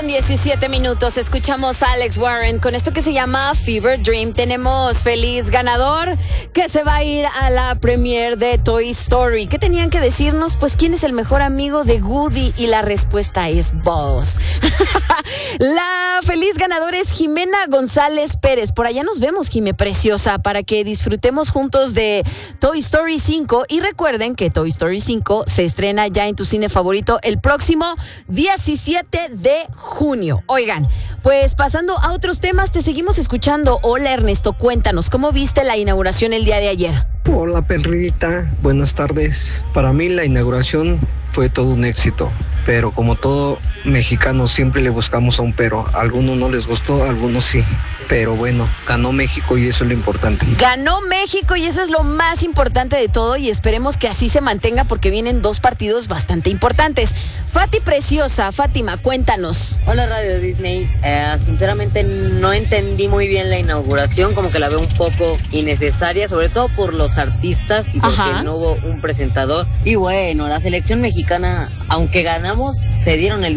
9:17. Escuchamos a Alex Warren con esto que se llama Fever Dream. Tenemos feliz ganador que se va a ir a la premiere de Toy Story. ¿Qué tenían que decirnos? Pues ¿quién es el mejor amigo de Woody? Y la respuesta es Buzz. La feliz ganadora es Jimena González Pérez. Por allá nos vemos, Jime preciosa, para que disfrutemos juntos de Toy Story 5. Y recuerden que Toy Story 5 se estrena ya en tu cine favorito el próximo 17 de junio. Oigan, pues pasando a otros temas, te seguimos escuchando. Hola Ernesto, cuéntanos, ¿cómo viste la inauguración el día de ayer? Hola perrita, buenas tardes. Para mí la inauguración fue todo un éxito, pero como todo mexicano siempre le buscamos a un pero. A algunos no les gustó, a algunos sí, pero bueno, ganó México y eso es lo importante. Ganó México y eso es lo más importante de todo y esperemos que así se mantenga porque vienen dos partidos bastante importantes. Fati preciosa, Fátima, cuéntanos. Hola Radio Disney, sinceramente no entendí muy bien la inauguración, como que la veo un poco innecesaria, sobre todo por los artistas y porque no hubo un presentador. Y bueno, la selección mexicana, aunque ganamos, se dieron el